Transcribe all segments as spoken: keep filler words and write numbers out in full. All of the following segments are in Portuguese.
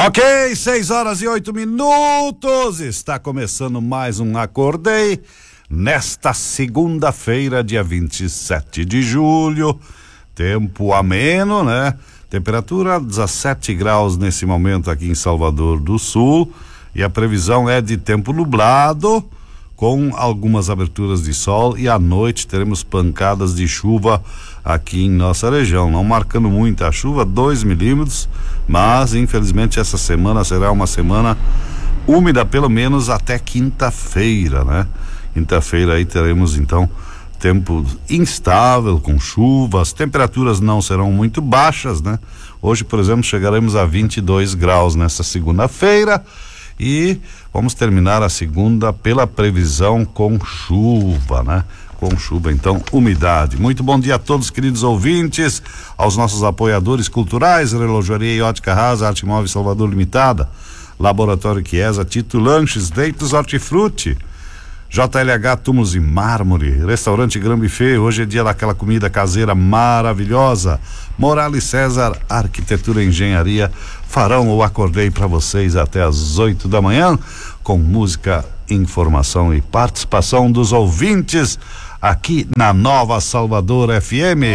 Ok, seis horas e oito minutos, está começando mais um Acordei, nesta segunda-feira, dia vinte e sete de julho, tempo ameno, né? Temperatura dezessete graus nesse momento aqui em Salvador do Sul, e a previsão é de tempo nublado, com algumas aberturas de sol, e à noite teremos pancadas de chuva aqui em nossa região, não marcando muita chuva, dois milímetros, mas infelizmente essa semana será uma semana úmida, pelo menos até quinta-feira, né? Quinta-feira aí teremos então tempo instável, com chuvas, temperaturas não serão muito baixas, né? Hoje, por exemplo, chegaremos a vinte e dois graus nessa segunda-feira, e vamos terminar a segunda pela previsão com chuva, né? Com chuva, então, umidade. Muito bom dia a todos, queridos ouvintes, aos nossos apoiadores culturais, Relojoaria e Ótica Rasa, Arte Móvel Salvador Limitada, Laboratório Chiesa, Tito Lanches, Deitos Hortifruti, J L H Túmulos e Mármore, Restaurante Gran Buffet, hoje é dia daquela comida caseira maravilhosa, Morales César, Arquitetura e Engenharia, farão o Acordei para vocês até às oito da manhã, com música, informação e participação dos ouvintes aqui na Nova Salvador F M.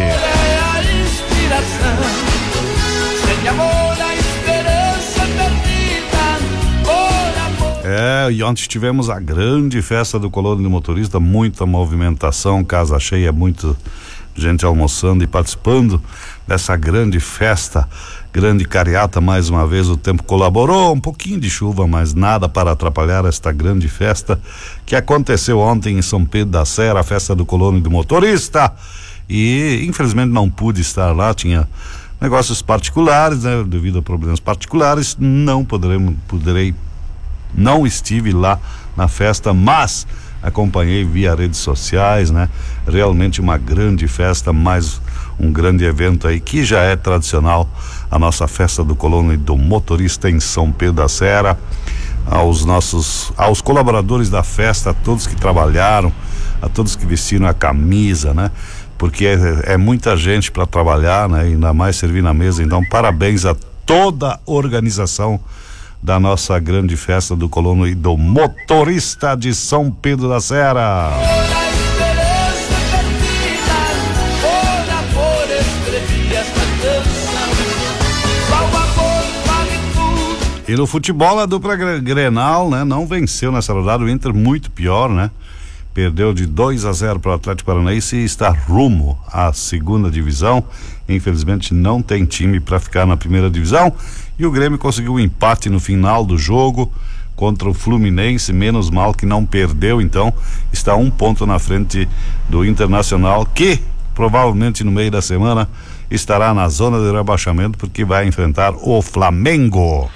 É, e ontem tivemos a grande festa do Colônia de Motorista, muita movimentação, casa cheia, muita gente almoçando e participando dessa grande festa, grande carreata. Mais uma vez o tempo colaborou, um pouquinho de chuva, mas nada para atrapalhar esta grande festa que aconteceu ontem em São Pedro da Serra, a festa do Colônia de Motorista, e infelizmente não pude estar lá, tinha negócios particulares, né? Devido a problemas particulares, não poderemos, poderei não estive lá na festa, mas acompanhei via redes sociais, né? Realmente uma grande festa, mais um grande evento aí que já é tradicional, a nossa festa do Colônia do Motorista em São Pedro da Serra. Aos nossos, aos colaboradores da festa, a todos que trabalharam, a todos que vestiram a camisa, né? Porque é, é muita gente para trabalhar, né? Ainda mais servir na mesa, então parabéns a toda a organização da nossa grande festa do Colônia e do Motorista de São Pedro da Serra. E no futebol, a dupla Grenal, né, não venceu nessa rodada, o Inter muito pior, né? Perdeu de dois a zero para o Atlético Paranaense e está rumo à segunda divisão. Infelizmente não tem time para ficar na primeira divisão, e o Grêmio conseguiu um empate no final do jogo contra o Fluminense, menos mal que não perdeu, então está um ponto na frente do Internacional, que provavelmente no meio da semana estará na zona de rebaixamento, porque vai enfrentar o Flamengo.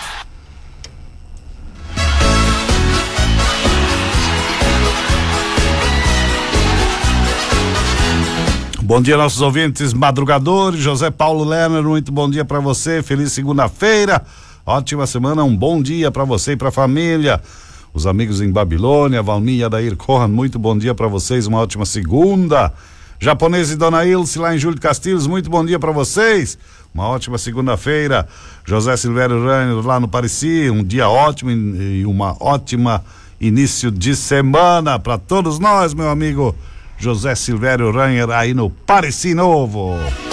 Bom dia, nossos ouvintes madrugadores. José Paulo Lerner, muito bom dia para você, feliz segunda-feira, ótima semana, um bom dia para você e para a família. Os amigos em Babilônia, Valmir e Adair Corran, muito bom dia para vocês, uma ótima segunda. Japonês e Dona Ilse lá em Júlio Castilhos, muito bom dia para vocês, uma ótima segunda-feira. José Silvério Rainer lá no Pareci, um dia ótimo e uma ótima início de semana para todos nós, meu amigo José Silvério Rainer aí no Pareci Novo.